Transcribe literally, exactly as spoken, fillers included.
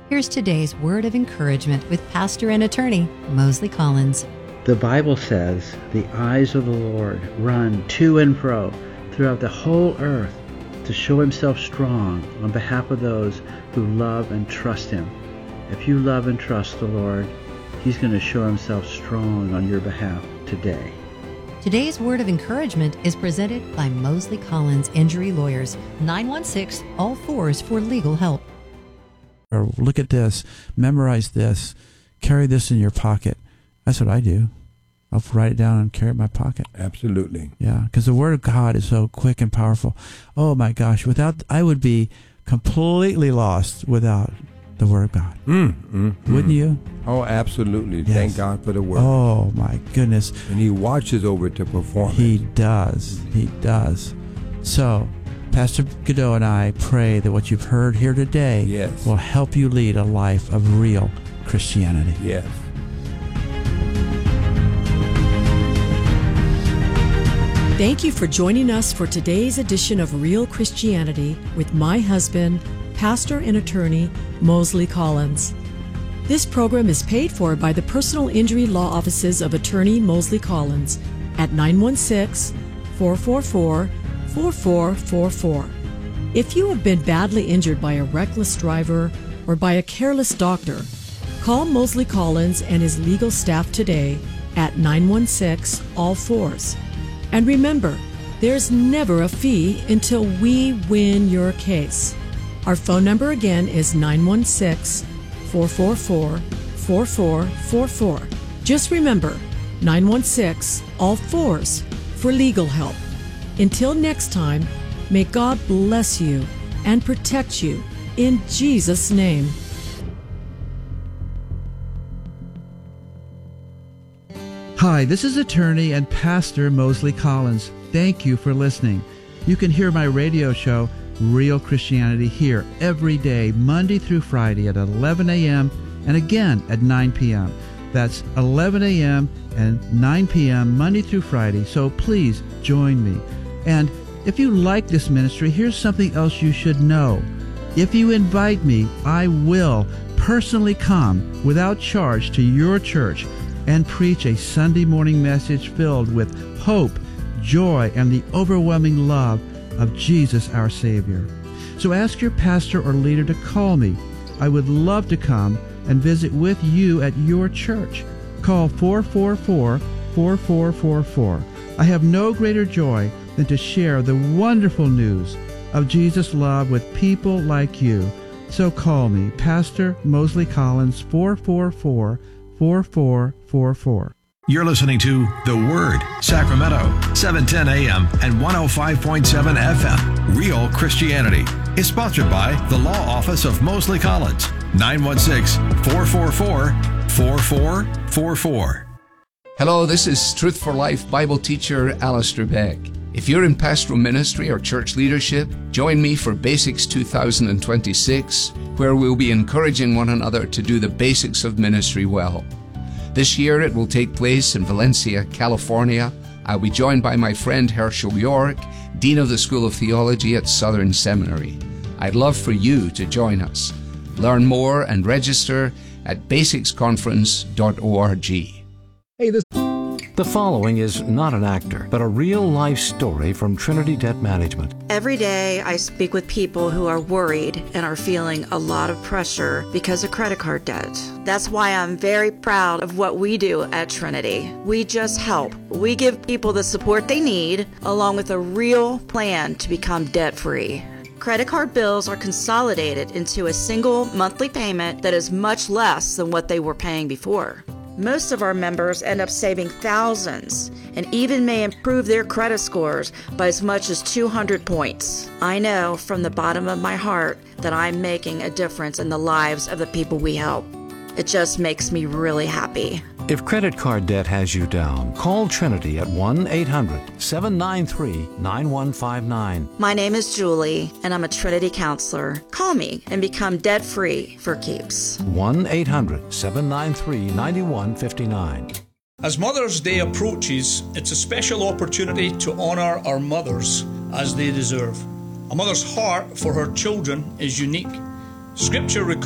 Here's today's word of encouragement with pastor and attorney Mosley Collins. The Bible says, "The eyes of the Lord run to and fro throughout the whole earth to show himself strong on behalf of those who love and trust him." If you love and trust the Lord, he's going to show himself strong on your behalf today. Today's word of encouragement is presented by Mosley Collins Injury Lawyers, nine one six, all fours for legal help. Or look at this, memorize this, carry this in your pocket. That's what I do. I'll write it down and carry it in my pocket. Absolutely. Yeah, because the Word of God is so quick and powerful. Oh my gosh, without I would be completely lost without the Word of God. Mm, mm, Wouldn't mm. you? Oh, absolutely. Yes. Thank God for the Word. Oh my goodness. And he watches over it to perform He it. does. He does. So, Pastor Godot and I pray that what you've heard here today Yes. will help you lead a life of real Christianity. Yes. Thank you for joining us for today's edition of Real Christianity with my husband, pastor and attorney Mosley Collins. This program is paid for by the personal injury law offices of attorney Mosley Collins at nine one six, four four four, four four four four. If you have been badly injured by a reckless driver or by a careless doctor, call Mosley Collins and his legal staff today at nine one six, all fours. And remember, there's never a fee until we win your case. Our phone number again is nine one six, four four four, four four four four. Just remember, nine one six, all fours, for legal help. Until next time, may God bless you and protect you in Jesus' name. Hi, this is attorney and pastor Mosley Collins. Thank you for listening. You can hear my radio show, Real Christianity, here every day, Monday through Friday at eleven a.m. and again at nine p.m. That's eleven a.m. and nine p.m. Monday through Friday, so please join me. And if you like this ministry, here's something else you should know. If you invite me, I will personally come without charge to your church and preach a Sunday morning message filled with hope, joy, and the overwhelming love of Jesus our Savior. So ask your pastor or leader to call me. I would love to come and visit with you at your church. Call four four four, four four four four. I have no greater joy than to share the wonderful news of Jesus' love with people like you. So call me, Pastor Mosley Collins, four four four, four four four four. You're listening to The Word, Sacramento, seven ten a.m. and one oh five point seven F M. Real Christianity is sponsored by the Law Office of Mosley Collins, nine one six, four four four, four four four four. Hello, this is Truth for Life Bible teacher Alistair Beck. If you're in pastoral ministry or church leadership, join me for Basics two thousand twenty-six, where we'll be encouraging one another to do the basics of ministry well. This year it will take place in Valencia, California. I'll be joined by my friend Herschel York, Dean of the School of Theology at Southern Seminary. I'd love for you to join us. Learn more and register at basics conference dot org. Hey, this... The following is not an actor, but a real-life story from Trinity Debt Management. Every day I speak with people who are worried and are feeling a lot of pressure because of credit card debt. That's why I'm very proud of what we do at Trinity. We just help. We give people the support they need, along with a real plan to become debt-free. Credit card bills are consolidated into a single monthly payment that is much less than what they were paying before. Most of our members end up saving thousands and even may improve their credit scores by as much as two hundred points. I know from the bottom of my heart that I'm making a difference in the lives of the people we help. It just makes me really happy. If credit card debt has you down, call Trinity at one eight hundred, seven nine three, nine one five nine. My name is Julie, and I'm a Trinity counselor. Call me and become debt-free for keeps. one eight hundred, seven nine three, nine one five nine. As Mother's Day approaches, it's a special opportunity to honour our mothers as they deserve. A mother's heart for her children is unique. Scripture records